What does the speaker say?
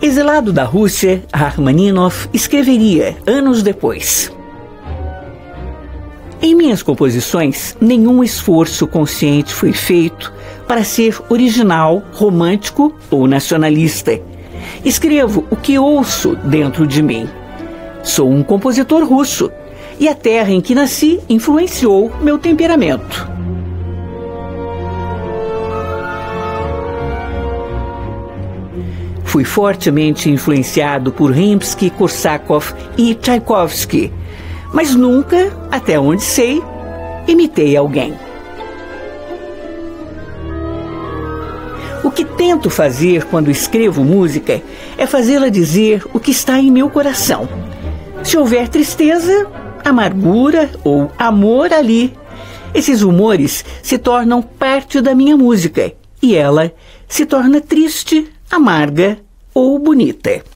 Exilado da Rússia, Rachmaninoff escreveria anos depois: em minhas composições, nenhum esforço consciente foi feito para ser original, romântico ou nacionalista. Escrevo o que ouço dentro de mim. Sou um compositor russo e a terra em que nasci influenciou meu temperamento. Fui fortemente influenciado por Rimsky-Korsakov e Tchaikovsky, mas nunca, até onde sei, imitei alguém. O que tento fazer quando escrevo música é fazê-la dizer o que está em meu coração. Se houver tristeza, amargura ou amor ali, esses humores se tornam parte da minha música e ela se torna triste, amarga ou bonita.